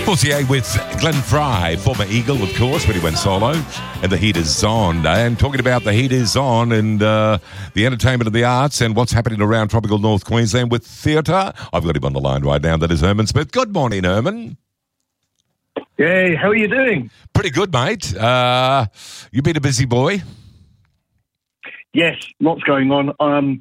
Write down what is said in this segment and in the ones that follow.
Fortier with Glenn Fry, former Eagle, of course, when he went solo, and The Heat is on. And talking about The Heat is on and the entertainment and the arts and what's happening around tropical North Queensland with theatre, I've got him on the line right now. That is Herman Smith. Good morning, Herman. Hey, how are you doing? Pretty good, mate. You been a busy boy? Yes, lots going on.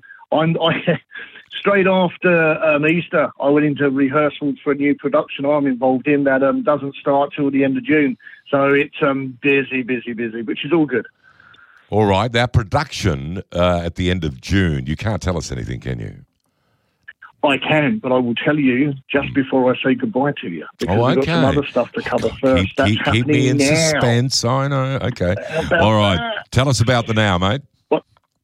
Straight after Easter, I went into rehearsals for a new production I'm involved in that doesn't start till the end of June. So it's busy, which is all good. All right. That production at the end of June, you can't tell us anything, can you? I can, but I will tell you just before I say goodbye to you. Because we've got some other stuff to cover first. Keep me in suspense. I know. Okay. All right. Tell us about the now, mate. Well,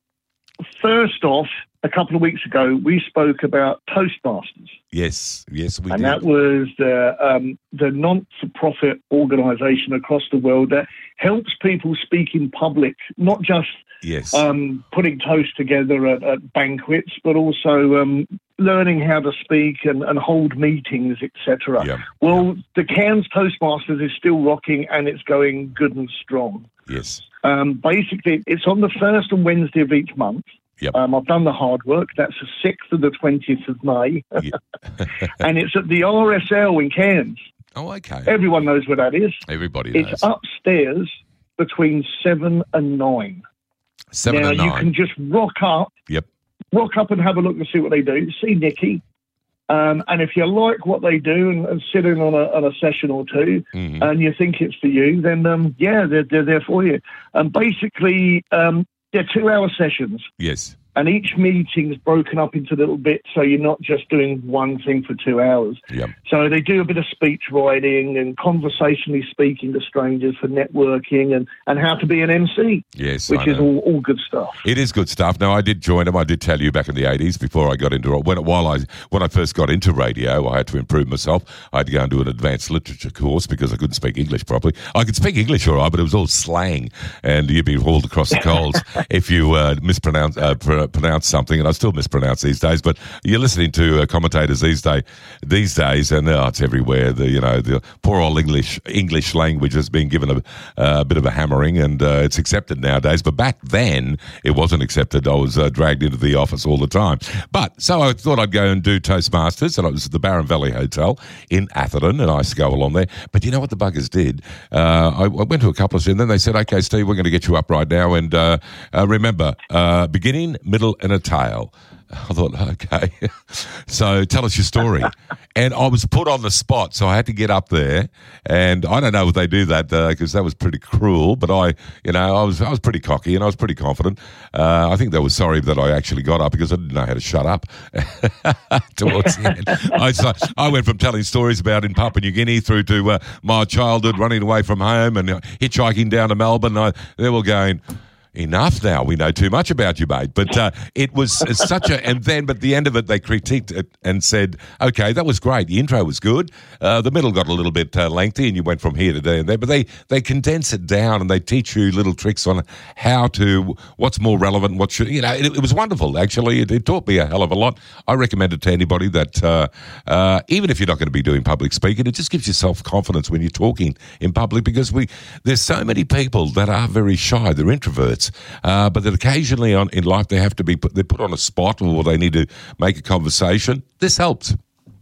first off, a couple of weeks ago, we spoke about Toastmasters. Yes, we did. And that was the non-for-profit organisation across the world that helps people speak in public, not just putting toast together at banquets, but also learning how to speak and hold meetings, etc. Yeah. Well, the Cairns Toastmasters is still rocking and it's going good and strong. Yes. Basically, it's on the first and Wednesday of each month. Yep. I've done the hard work. That's the 6th and the 20th of May. And it's at the RSL in Cairns. Oh, okay. Everyone knows where that is. Everybody knows. It's upstairs between 7 and 9. 7 and 9. Now, you can just rock up. Yep. Rock up and have a look and see what they do. See Nikki. And if you like what they do and sit in on a session or two and you think it's for you, then, they're there for you. Basically, they're 2-hour sessions. Yes. And each meeting's broken up into little bits, so you're not just doing one thing for 2 hours. Yep. So they do a bit of speech writing and conversationally speaking to strangers for networking and how to be an MC. Yes, which is all good stuff. It is good stuff. Now, I did join them. I did tell you back in the 80s before I got into it. When I first got into radio, I had to improve myself. I had to go and do an advanced literature course because I couldn't speak English properly. I could speak English all right, but it was all slang, and you'd be hauled across the coals if you pronounce something, and I still mispronounce these days, but you're listening to commentators these days, and it's everywhere. The poor old English language has been given a bit of a hammering, and it's accepted nowadays. But back then, it wasn't accepted. I was dragged into the office all the time. But so I thought I'd go and do Toastmasters, and it was at the Barron Valley Hotel in Atherton, and I used to go along there. But you know what the buggers did? I went to a couple of, and then they said, "Okay, Steve, we're going to get you up right now, and remember, beginning, middle, and a tail." I thought, okay. So tell us your story. And I was put on the spot, so I had to get up there. And I don't know if they do that because that was pretty cruel. But I was pretty cocky and I was pretty confident. I think they were sorry that I actually got up because I didn't know how to shut up towards the end. I went from telling stories about in Papua New Guinea through to my childhood, running away from home and hitchhiking down to Melbourne. They were going, "Enough now, we know too much about you, mate." But it was such a... But at the end of it, they critiqued it and said, okay, that was great. The intro was good. The middle got a little bit lengthy and you went from here to there and there. But they condense it down and they teach you little tricks on what's more relevant, what should... it was wonderful, actually. It taught me a hell of a lot. I recommend it to anybody that even if you're not going to be doing public speaking, it just gives you self-confidence when you're talking in public because there's so many people that are very shy. They're introverts. But that occasionally in life they're put on a spot or they need to make a conversation. This helps.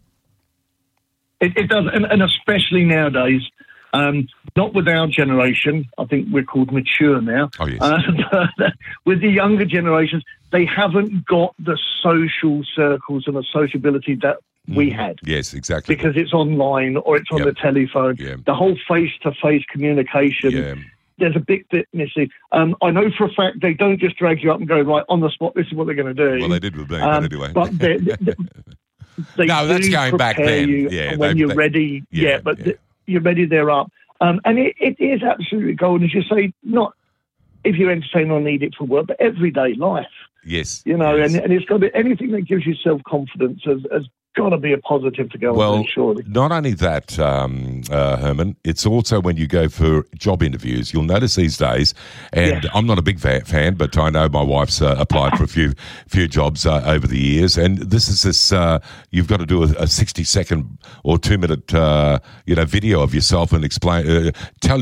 It does, and especially nowadays, not with our generation. I think we're called mature now. Oh, yes. But with the younger generations, they haven't got the social circles and the sociability that we had. Yes, exactly. Because it's online or it's on the telephone. Yeah. The whole face-to-face communication. Yeah. There's a big bit missing. I know for a fact they don't just drag you up and go, right, on the spot, this is what they're going to do. Well, they did with me, but anyway. But they no, that's going back then. You when you're ready. You're ready, they're up. And it is absolutely golden, as you say, not if you entertain or need it for work, but everyday life. Yes. And it's got to be anything that gives you self-confidence as got to be a positive to go on, surely. Not only that, Herman, it's also when you go for job interviews. You'll notice these days, and I'm not a big fan, but I know my wife's applied for a few jobs over the years, and this is you've got to do a 60-second or 2-minute video of yourself and explain, tell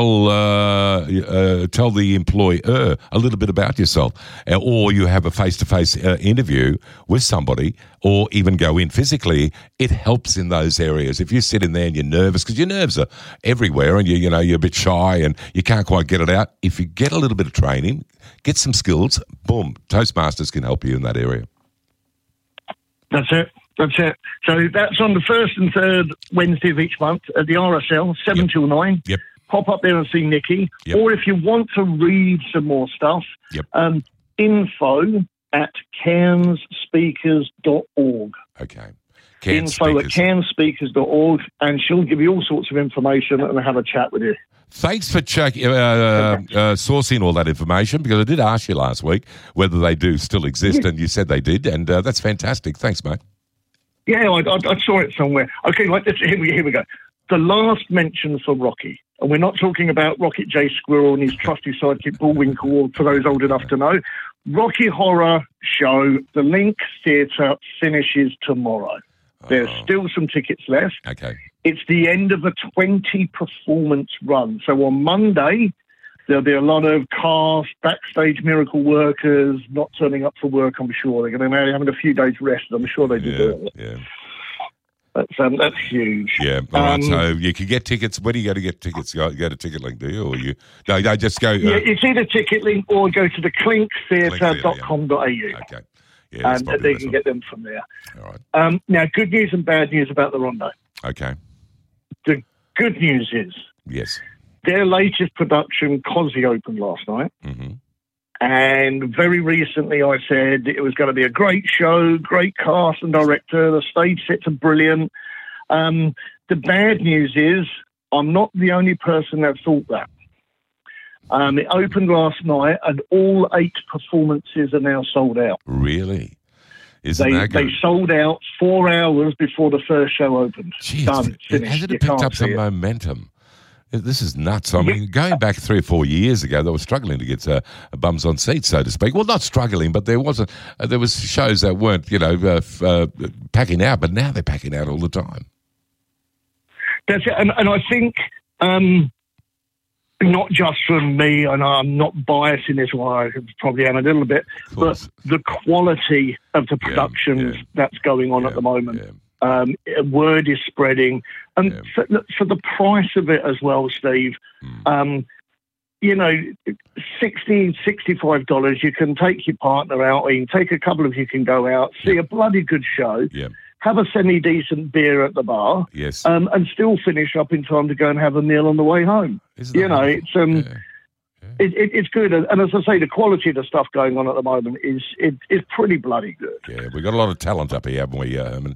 the employer a little bit about yourself, or you have a face-to-face interview with somebody, or even go in physically. It helps in those areas. If you sit in there and you're nervous, because your nerves are everywhere, and you're a bit shy and you can't quite get it out. If you get a little bit of training, get some skills, boom, Toastmasters can help you in that area. That's it. So that's on the first and third Wednesday of each month at the RSL, 7 till 9. Yep. Pop up there and see Nikki. Yep. Or if you want to read some more stuff, info@cairnsspeakers.org. Okay. Info@cairnsspeakers.org, and she'll give you all sorts of information and have a chat with you. Thanks for sourcing all that information, because I did ask you last week whether they do still exist, and you said they did, and that's fantastic. Thanks, mate. Yeah, I saw it somewhere. Okay, here we go. The last mention for Rocky, and we're not talking about Rocket J. Squirrel and his trusty sidekick Bullwinkle, for those old enough to know. Rocky Horror Show, the Link Theatre, finishes tomorrow. There's still some tickets left. Okay. It's the end of a 20-performance run. So on Monday, there'll be a lot of cast, backstage miracle workers not turning up for work, I'm sure. They're going to be having a few days rest. I'm sure they do. Yeah. That's huge. Yeah. All right. So you can get tickets. Where do you go to get tickets? Go to TicketLink, do you? Or you? No, just go. Yeah, it's either TicketLink or go to the clinktheatre.com.au. Okay. Yeah, and they can get them from there. All right. Now, good news and bad news about the Rondo. Okay. The good news is their latest production, Cosy, opened last night. Mm-hmm. And very recently I said it was going to be a great show, great cast and director. The stage sets are brilliant. The bad news is I'm not the only person that thought that. It opened last night and all 8 performances are now sold out. Really? They sold out 4 hours before the first show opened. Jeez, Done, finished. Hasn't it picked up some momentum? This is nuts. I mean, going back 3 or 4 years ago, they were struggling to get bums on seats, so to speak. Well, not struggling, but there was shows that weren't, packing out, but now they're packing out all the time. That's it. And I think, not just from me, and I'm not biased in this way, I probably am a little bit, but the quality of the productions that's going on at the moment. Word is spreading, and for the price of it as well, Steve. $60, $65, you can take your partner out, or you can take a couple of you can go out, see a bloody good show, have a semi-decent beer at the bar, and still finish up in time to go and have a meal on the way home. It's good, and as I say, the quality of the stuff going on at the moment is pretty bloody good. Yeah, we've got a lot of talent up here, haven't we, Herman?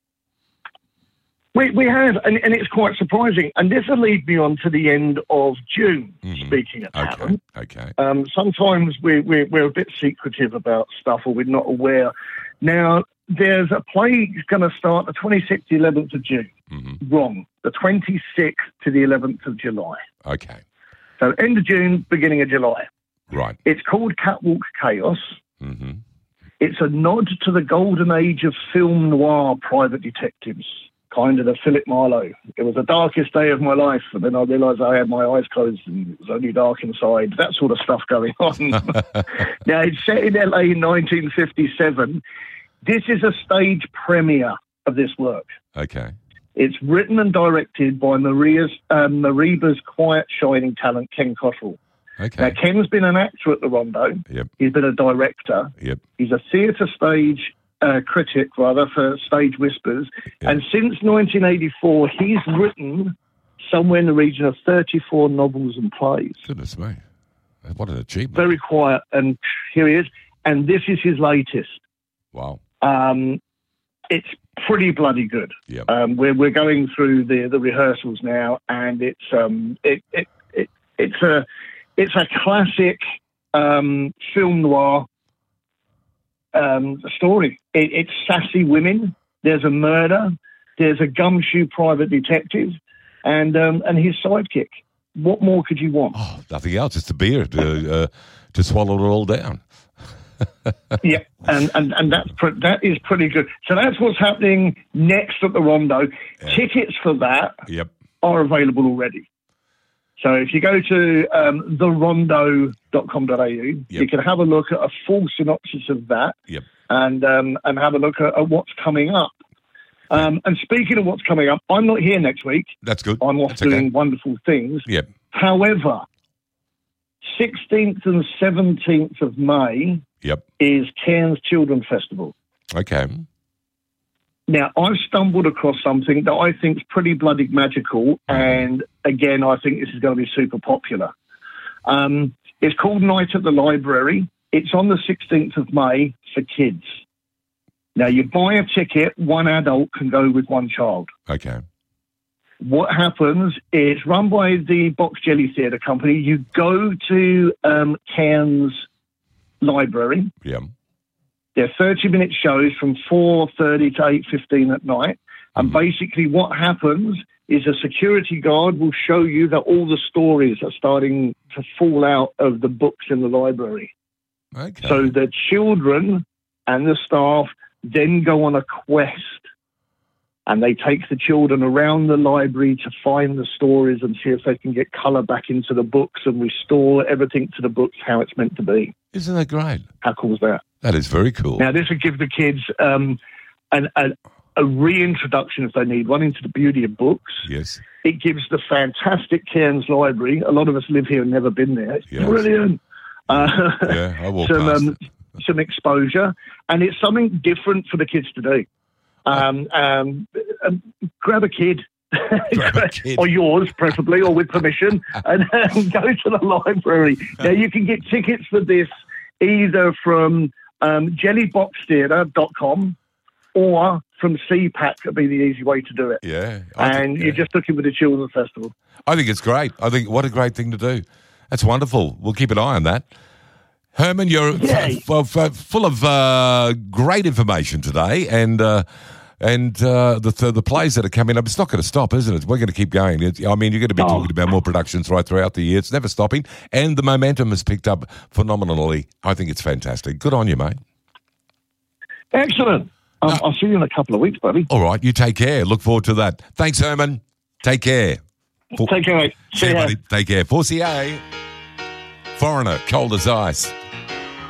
We have, and it's quite surprising. And this will lead me on to the end of June, speaking of talent. Okay. Sometimes we're a bit secretive about stuff, or we're not aware. Now, there's a play going to start the 26th to 11th of June. Wrong. The 26th to the 11th of July. Okay. So end of June, beginning of July. Right. It's called Catwalk Chaos. It's a nod to the golden age of film noir private detectives. Kind of the Philip Marlowe. It was the darkest day of my life, and then I realised I had my eyes closed and it was only dark inside. That sort of stuff going on. Now, it's set in LA in 1957. This is a stage premiere of this work. Okay. It's written and directed by Mariba's quiet, shining talent, Ken Cottrell. Okay. Now, Ken's been an actor at the Rondo. Yep. He's been a director. Yep. He's a theatre stage critic, rather, for Stage Whispers. Yep. And since 1984, he's written somewhere in the region of 34 novels and plays. Goodness me. What an achievement. Very quiet. And here he is. And this is his latest. Wow. It's pretty bloody good. Yep. We're going through the rehearsals now, and it's a classic film noir story. It's sassy women there's a murder, there's a gumshoe private detective, and his sidekick. What more could you want? Oh, nothing else. It's the beer to swallow it all down. Yeah, and that is pretty good. So that's what's happening next at the Rondo. Yeah. Tickets for that are available already. So if you go to therondo.com.au, you can have a look at a full synopsis of that and have a look at what's coming up. And speaking of what's coming up, I'm not here next week. That's good. I'm off doing wonderful things. Yep. However, 16th and 17th of May is Cairns Children's Festival. Okay. Now, I've stumbled across something that I think is pretty bloody magical, and again, I think this is going to be super popular. It's called Night at the Library. It's on the 16th of May for kids. Now, you buy a ticket, one adult can go with one child. Okay. What happens is, run by the Box Jelly Theatre Company, you go to Cairns Library. Yeah. They're 30-minute shows from 4:30 to 8:15 at night. And basically what happens is a security guard will show you that all the stories are starting to fall out of the books in the library. Okay. So the children and the staff then go on a quest, and they take the children around the library to find the stories and see if they can get colour back into the books and restore everything to the books how it's meant to be. Isn't that great? How cool is that? That is very cool. Now, this would give the kids a reintroduction, if they need one, into the beauty of books. Yes. It gives the fantastic Cairns Library. A lot of us live here and never been there. It's brilliant. I walk past it. Some exposure, and it's something different for the kids to do. Grab a kid. Or yours, preferably, or with permission, and go to the library. Now, you can get tickets for this either from jellyboxtheatre.com or from CPAC would be the easy way to do it. Yeah. You're just looking for the Children's Festival. I think it's great. I think what a great thing to do. That's wonderful. We'll keep an eye on that. Herman, you're full of great information today, and the plays that are coming up, it's not going to stop, isn't it? We're going to keep going. You're going to be talking about more productions right throughout the year. It's never stopping, and the momentum has picked up phenomenally. I think it's fantastic. Good on you, mate. Excellent. I'll see you in a couple of weeks, buddy. All right, you take care. Look forward to that. Thanks, Herman. Take care. Take care, mate. See you, buddy. Take care. 4CA, Foreigner, Cold as Ice.